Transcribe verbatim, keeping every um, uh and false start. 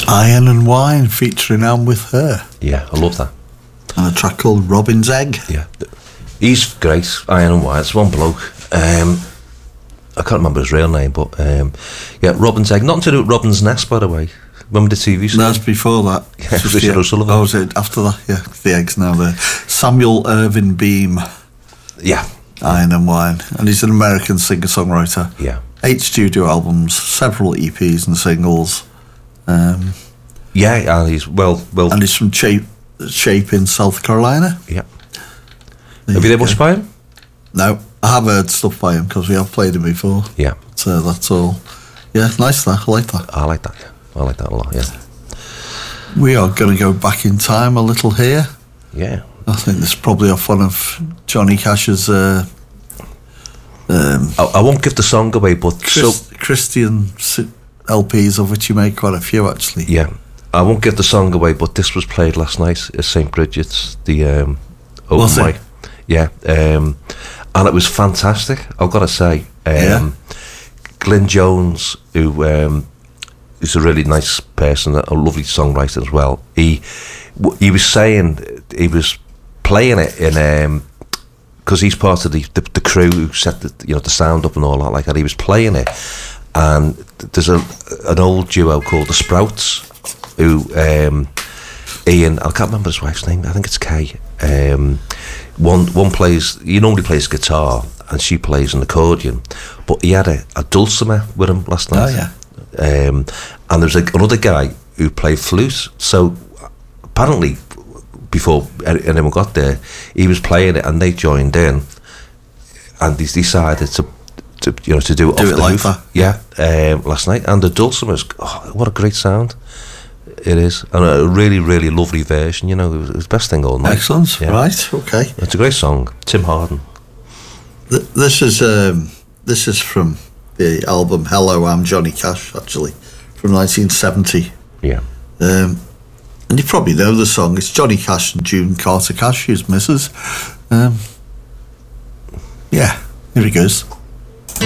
Iron and Wine featuring Anne with Her. Yeah, I love that. And a track called Robin's Egg. Yeah, he's great. Iron and Wine. It's one bloke. Um, I can't remember his real name, but um, yeah, Robin's Egg. Nothing to do with Robin's Nest, by the way. Remember the T V show? No, it's before that. Yeah, it's Richard O'Sullivan. Oh, was it after that? Yeah, the eggs now there. Samuel Irvin Beam. Yeah. Iron and Wine. And he's an American singer-songwriter. Yeah. Eight studio albums, several E Ps and singles. Um, yeah, and he's well, well, and he's from Shape, Shape in South Carolina. Yeah. There have you, you ever watched by him? No, I have heard stuff by him because we have played him before. Yeah. So that's all. Yeah, nice that. I like that. I like that. Yeah. I like that a lot. Yeah. We are going to go back in time a little here. Yeah. I think this is probably off one of Johnny Cash's. Uh, um, I, I won't give the song away, but Chris, so, Christian L Ps, of which you made quite a few actually. Yeah, I won't give the song away, but this was played last night at Saint Bridget's, the um, open mic. Yeah, um, and it was fantastic. I've got to say, um, yeah. Glyn Jones, who um, is a really nice person, a lovely songwriter as well. He he was saying he was playing it in. Um, because he's part of the, the the crew who set the you know the sound up and all that like that. He was playing it, and there's a an old duo called the Sprouts, who um, Ian, I can't remember his wife's name. I think it's Kay. Um, one one plays. He normally plays guitar, and she plays an accordion. But he had a, a dulcimer with him last night. Oh yeah. Um, and there was a, another guy who played flute. So apparently, before anyone got there, he was playing it, and they joined in, and they decided to, to you know, to do it do off it the like hoof. that. Yeah, um, last night, and the dulcimer's, oh, what a great sound it is, and a really, really lovely version. You know, it was, it was the best thing all night. Excellent. Yeah. Right. Okay. It's a great song. Tim Harden. Th- this is um, this is from the album Hello, I'm Johnny Cash, actually, from nineteen seventy. Yeah. Um, and you probably know the song. It's Johnny Cash and June Carter Cash, his missus. Um, yeah, here he goes.